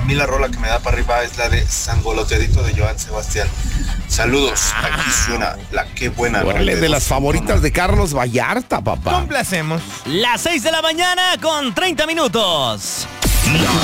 mí la rola que me da para arriba es la de Sangoloteadito de Joan Sebastián. Saludos, aquí suena la Qué Buena. Órale, de las favoritas de Carlos Vallarta, papá. Complacemos. Las 6 de la mañana con 30 minutos.